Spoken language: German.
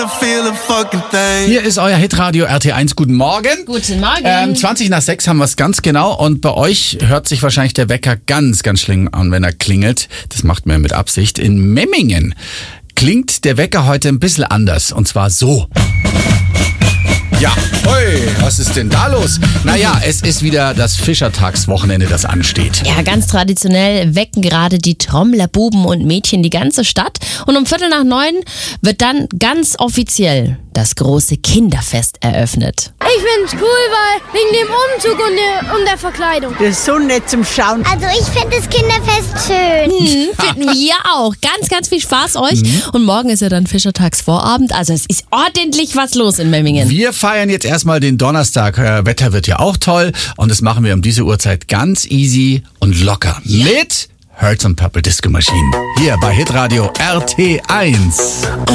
Hier ist euer Hitradio RT1. Guten Morgen. Guten Morgen. 6:20 haben wir es ganz genau. Und bei euch hört sich wahrscheinlich der Wecker ganz, ganz schlimm an, wenn er klingelt. Das macht man mit Absicht. In Memmingen klingt der Wecker heute ein bisschen anders. Und zwar so. Ja, oi, was ist denn da los? Naja, es ist wieder das Fischertagswochenende, das ansteht. Ja, ganz traditionell wecken gerade die Trommler, Buben und Mädchen die ganze Stadt. Und um 8:45 wird dann ganz offiziell das große Kinderfest eröffnet. Ich find's cool, weil wegen dem Umzug und der Verkleidung. Das ist so nett zum Schauen. Also ich finde das Kinderfest schön. Finden wir auch. Ganz, ganz viel Spaß euch. Und morgen ist ja dann Fischertagsvorabend. Also es ist ordentlich was los in Memmingen. Wir feiern jetzt erstmal den Donnerstag. Wetter wird ja auch toll. Und das machen wir um diese Uhrzeit ganz easy und locker. Ja. Mit Herz and Purple Disco Machine. Hier bei Hitradio RT1.